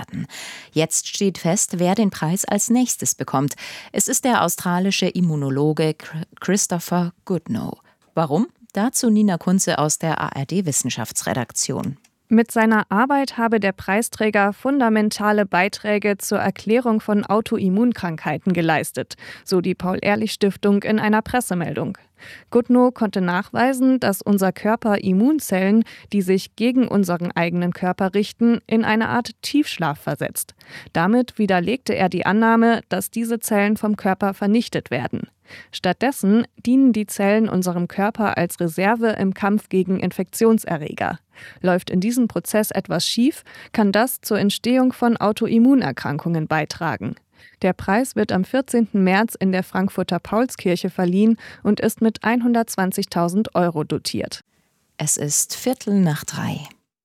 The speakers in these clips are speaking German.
werden. Jetzt steht fest, wer den Preis als nächstes bekommt. Es ist der australische Immunologe Christopher Goodnow. Warum? Dazu Nina Kunze aus der ARD-Wissenschaftsredaktion. Mit seiner Arbeit habe der Preisträger fundamentale Beiträge zur Erklärung von Autoimmunkrankheiten geleistet, so die Paul-Ehrlich-Stiftung in einer Pressemeldung. Goodnow konnte nachweisen, dass unser Körper Immunzellen, die sich gegen unseren eigenen Körper richten, in eine Art Tiefschlaf versetzt. Damit widerlegte er die Annahme, dass diese Zellen vom Körper vernichtet werden. Stattdessen dienen die Zellen unserem Körper als Reserve im Kampf gegen Infektionserreger. Läuft in diesem Prozess etwas schief, kann das zur Entstehung von Autoimmunerkrankungen beitragen. Der Preis wird am 14. März in der Frankfurter Paulskirche verliehen und ist mit 120.000 € dotiert. Es ist 2:45.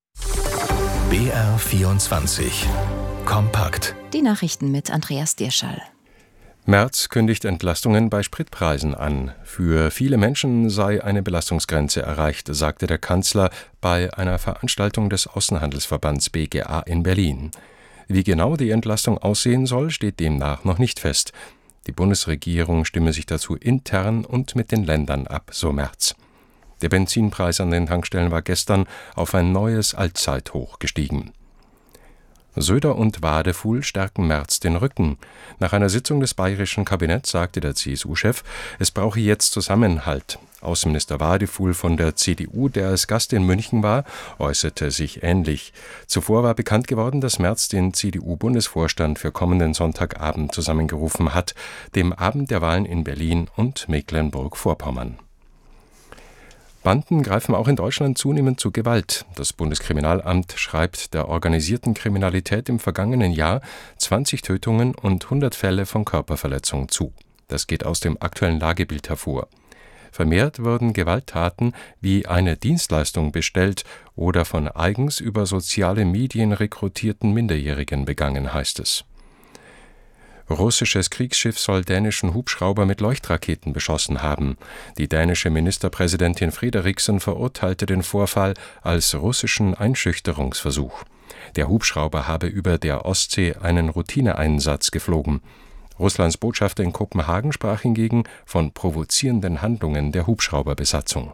BR 24 Kompakt. Die Nachrichten mit Andreas Dirschall. Merz kündigt Entlastungen bei Spritpreisen an. Für viele Menschen sei eine Belastungsgrenze erreicht, sagte der Kanzler bei einer Veranstaltung des Außenhandelsverbands BGA in Berlin. Wie genau die Entlastung aussehen soll, steht demnach noch nicht fest. Die Bundesregierung stimme sich dazu intern und mit den Ländern ab, so Merz. Der Benzinpreis an den Tankstellen war gestern auf ein neues Allzeithoch gestiegen. Söder und Wadefuhl stärken Merz den Rücken. Nach einer Sitzung des bayerischen Kabinetts sagte der CSU-Chef, es brauche jetzt Zusammenhalt. Außenminister Wadefuhl von der CDU, der als Gast in München war, äußerte sich ähnlich. Zuvor war bekannt geworden, dass Merz den CDU-Bundesvorstand für kommenden Sonntagabend zusammengerufen hat, dem Abend der Wahlen in Berlin und Mecklenburg-Vorpommern. Banden greifen auch in Deutschland zunehmend zu Gewalt. Das Bundeskriminalamt schreibt der organisierten Kriminalität im vergangenen Jahr 20 Tötungen und 100 Fälle von Körperverletzung zu. Das geht aus dem aktuellen Lagebild hervor. Vermehrt wurden Gewalttaten wie eine Dienstleistung bestellt oder von eigens über soziale Medien rekrutierten Minderjährigen begangen, heißt es. Russisches Kriegsschiff soll dänischen Hubschrauber mit Leuchtraketen beschossen haben. Die dänische Ministerpräsidentin Frederiksen verurteilte den Vorfall als russischen Einschüchterungsversuch. Der Hubschrauber habe über der Ostsee einen Routineeinsatz geflogen. Russlands Botschafter in Kopenhagen sprach hingegen von provozierenden Handlungen der Hubschrauberbesatzung.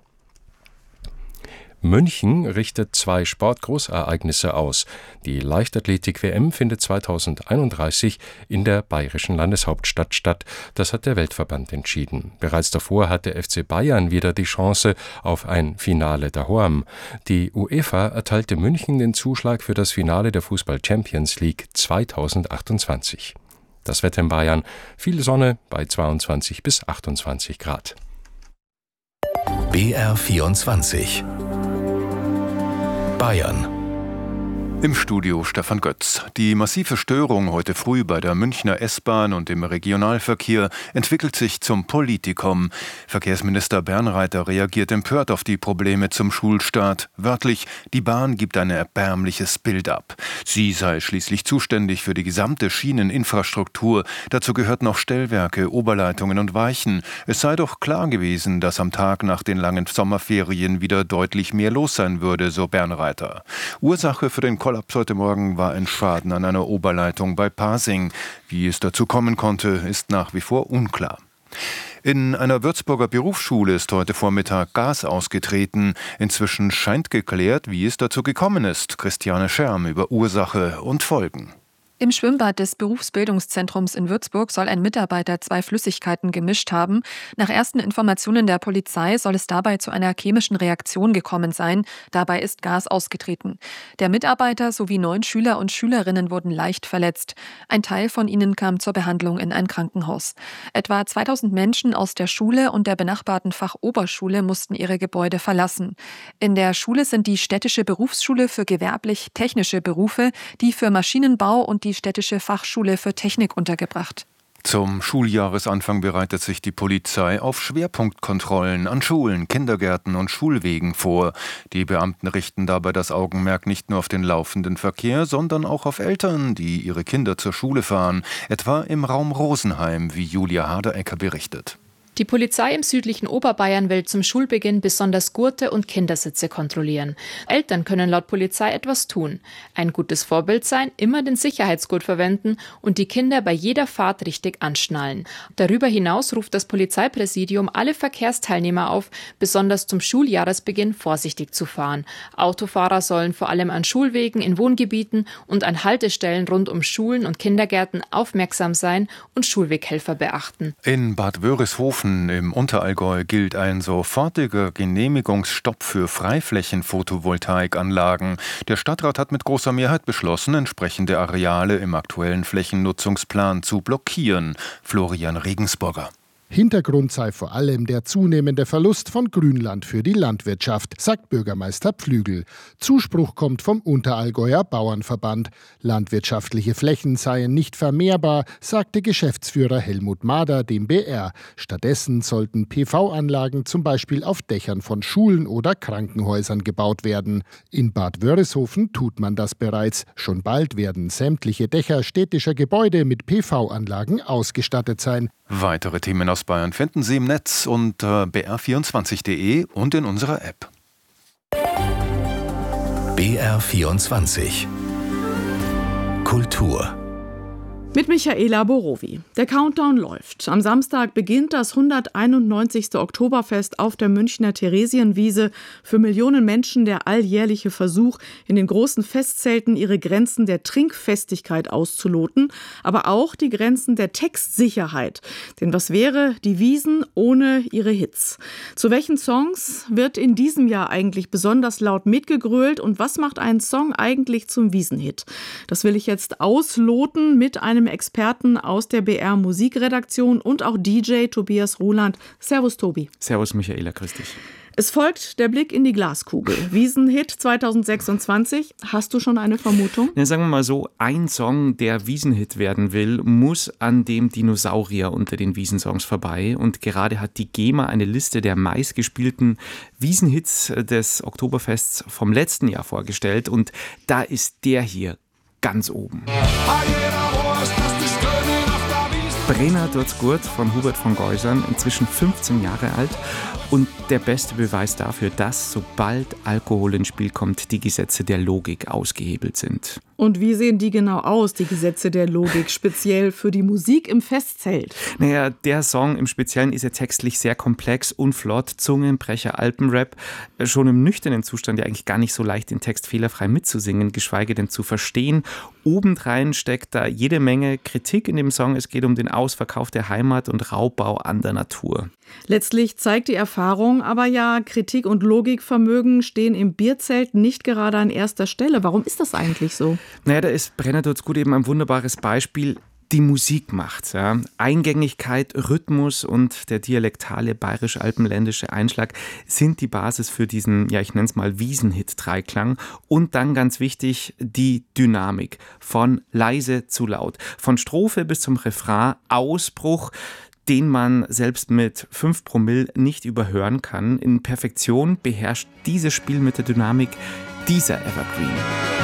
München richtet 2 Sportgroßereignisse aus. Die Leichtathletik-WM findet 2031 in der bayerischen Landeshauptstadt statt. Das hat der Weltverband entschieden. Bereits davor hatte FC Bayern wieder die Chance auf ein Finale daheim. Die UEFA erteilte München den Zuschlag für das Finale der Fußball-Champions League 2028. Das Wetter in Bayern: viel Sonne bei 22 bis 28 Grad. BR 24 Bayern. Im Studio Stefan Götz. Die massive Störung heute früh bei der Münchner S-Bahn und im Regionalverkehr entwickelt sich zum Politikum. Verkehrsminister Bernreiter reagiert empört auf die Probleme zum Schulstart. Wörtlich, die Bahn gibt ein erbärmliches Bild ab. Sie sei schließlich zuständig für die gesamte Schieneninfrastruktur. Dazu gehörten auch Stellwerke, Oberleitungen und Weichen. Es sei doch klar gewesen, dass am Tag nach den langen Sommerferien wieder deutlich mehr los sein würde, so Bernreiter. Ursache für den Kollaps heute Morgen war ein Schaden an einer Oberleitung bei Pasing. Wie es dazu kommen konnte, ist nach wie vor unklar. In einer Würzburger Berufsschule ist heute Vormittag Gas ausgetreten. Inzwischen scheint geklärt, wie es dazu gekommen ist. Christiane Scherm über Ursache und Folgen. Im Schwimmbad des Berufsbildungszentrums in Würzburg soll ein Mitarbeiter 2 Flüssigkeiten gemischt haben. Nach ersten Informationen der Polizei soll es dabei zu einer chemischen Reaktion gekommen sein. Dabei ist Gas ausgetreten. Der Mitarbeiter sowie 9 Schüler und Schülerinnen wurden leicht verletzt. Ein Teil von ihnen kam zur Behandlung in ein Krankenhaus. Etwa 2000 Menschen aus der Schule und der benachbarten Fachoberschule mussten ihre Gebäude verlassen. In der Schule sind die Städtische Berufsschule für gewerblich-technische Berufe, die für Maschinenbau und die Städtische Fachschule für Technik untergebracht. Zum Schuljahresanfang bereitet sich die Polizei auf Schwerpunktkontrollen an Schulen, Kindergärten und Schulwegen vor. Die Beamten richten dabei das Augenmerk nicht nur auf den laufenden Verkehr, sondern auch auf Eltern, die ihre Kinder zur Schule fahren, etwa im Raum Rosenheim, wie Julia Harderecker berichtet. Die Polizei im südlichen Oberbayern will zum Schulbeginn besonders Gurte und Kindersitze kontrollieren. Eltern können laut Polizei etwas tun. Ein gutes Vorbild sein, immer den Sicherheitsgurt verwenden und die Kinder bei jeder Fahrt richtig anschnallen. Darüber hinaus ruft das Polizeipräsidium alle Verkehrsteilnehmer auf, besonders zum Schuljahresbeginn vorsichtig zu fahren. Autofahrer sollen vor allem an Schulwegen, in Wohngebieten und an Haltestellen rund um Schulen und Kindergärten aufmerksam sein und Schulweghelfer beachten. In Bad Wörishofen im Unterallgäu gilt ein sofortiger Genehmigungsstopp für Freiflächen-Photovoltaikanlagen. Der Stadtrat hat mit großer Mehrheit beschlossen, entsprechende Areale im aktuellen Flächennutzungsplan zu blockieren. Florian Regensburger. Hintergrund sei vor allem der zunehmende Verlust von Grünland für die Landwirtschaft, sagt Bürgermeister Pflügel. Zuspruch kommt vom Unterallgäuer Bauernverband. Landwirtschaftliche Flächen seien nicht vermehrbar, sagte Geschäftsführer Helmut Mader dem BR. Stattdessen sollten PV-Anlagen zum Beispiel auf Dächern von Schulen oder Krankenhäusern gebaut werden. In Bad Wörishofen tut man das bereits. Schon bald werden sämtliche Dächer städtischer Gebäude mit PV-Anlagen ausgestattet sein. Weitere Themen aus Bayern finden Sie im Netz unter br24.de und in unserer App. BR24 Kultur. Mit Michaela Borowi. Der Countdown läuft. Am Samstag beginnt das 191. Oktoberfest auf der Münchner Theresienwiese. Für Millionen Menschen der alljährliche Versuch, in den großen Festzelten ihre Grenzen der Trinkfestigkeit auszuloten, aber auch die Grenzen der Textsicherheit. Denn was wäre die Wiesn ohne ihre Hits? Zu welchen Songs wird in diesem Jahr eigentlich besonders laut mitgegrölt und was macht einen Song eigentlich zum Wiesenhit? Das will ich jetzt ausloten mit einem Experten aus der BR Musikredaktion und auch DJ Tobias Ruland. Servus Tobi. Servus Michaela, grüß dich. Es folgt der Blick in die Glaskugel. Wiesenhit 2026. Hast du schon eine Vermutung? Ja, sagen wir mal so, ein Song, der Wiesenhit werden will, muss an dem Dinosaurier unter den Wiesensongs vorbei. Und gerade hat die GEMA eine Liste der meistgespielten Wiesenhits des Oktoberfests vom letzten Jahr vorgestellt. Und da ist der hier ganz oben. Brenner tut's gut von Hubert von Geusern, inzwischen 15 Jahre alt. Und der beste Beweis dafür, dass sobald Alkohol ins Spiel kommt, die Gesetze der Logik ausgehebelt sind. Und wie sehen die genau aus, die Gesetze der Logik, speziell für die Musik im Festzelt? Naja, der Song im Speziellen ist ja textlich sehr komplex und flott, Zungenbrecher, Alpenrap. Schon im nüchternen Zustand ja eigentlich gar nicht so leicht, den Text fehlerfrei mitzusingen, geschweige denn zu verstehen. Obendrein steckt da jede Menge Kritik in dem Song. Es geht um den Ausverkauf der Heimat und Raubbau an der Natur. Letztlich zeigt die Erfahrung aber ja, Kritik und Logikvermögen stehen im Bierzelt nicht gerade an erster Stelle. Warum ist das eigentlich so? Naja, da ist Brenner tut's gut eben ein wunderbares Beispiel. Die Musik macht. Ja. Eingängigkeit, Rhythmus und der dialektale bayerisch-alpenländische Einschlag sind die Basis für diesen, ja ich nenne es mal Wiesenhit-Dreiklang. Und dann ganz wichtig, die Dynamik. Von leise zu laut. Von Strophe bis zum Refrain, Ausbruch, den man selbst mit 5 Promille nicht überhören kann. In Perfektion beherrscht dieses Spiel mit der Dynamik dieser Evergreen.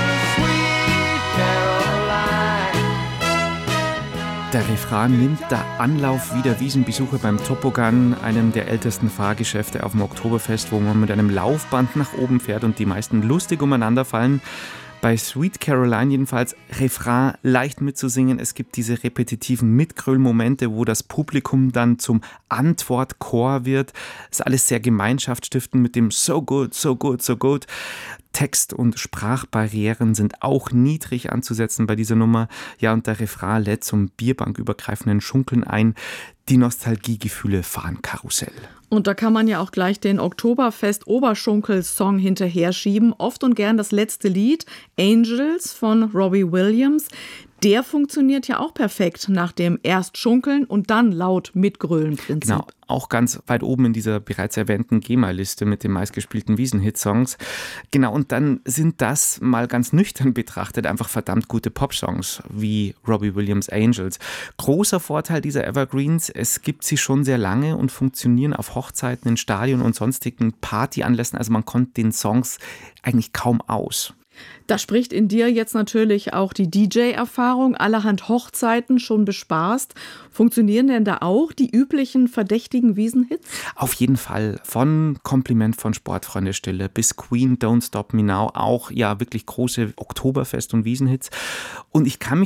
Der Refrain nimmt da Anlauf wie der Wiesenbesucher beim Topogan, einem der ältesten Fahrgeschäfte auf dem Oktoberfest, wo man mit einem Laufband nach oben fährt und die meisten lustig umeinander fallen. Bei Sweet Caroline jedenfalls Refrain leicht mitzusingen. Es gibt diese repetitiven Mitgröl-Momente, wo das Publikum dann zum Antwortchor wird. Das ist alles sehr gemeinschaftsstiftend mit dem So good, so good, so good. Text- und Sprachbarrieren sind auch niedrig anzusetzen bei dieser Nummer. Ja, und der Refrain lädt zum bierbankübergreifenden Schunkeln ein. Die Nostalgiegefühle fahren Karussell. Und da kann man ja auch gleich den Oktoberfest-Oberschunkel-Song hinterher schieben. Oft und gern das letzte Lied, Angels von Robbie Williams. Der funktioniert ja auch perfekt nach dem erst Schunkeln und dann laut Mitgrölen-Prinzip. Genau, auch ganz weit oben in dieser bereits erwähnten GEMA-Liste mit den meistgespielten Wiesenhit-Songs. Genau, und dann sind das mal ganz nüchtern betrachtet einfach verdammt gute Pop-Songs wie Robbie Williams' Angels. Großer Vorteil dieser Evergreens, es gibt sie schon sehr lange und funktionieren auf Hochzeiten, in Stadien und sonstigen Partyanlässen. Also man kommt den Songs eigentlich kaum aus. Da spricht in dir jetzt natürlich auch die DJ-Erfahrung, allerhand Hochzeiten schon bespaßt. Funktionieren denn da auch die üblichen verdächtigen Wiesenhits? Auf jeden Fall. Von Kompliment von Sportfreunde Stille bis Queen Don't Stop Me Now. Auch ja wirklich große Oktoberfest- und Wiesenhits. Und ich kann mich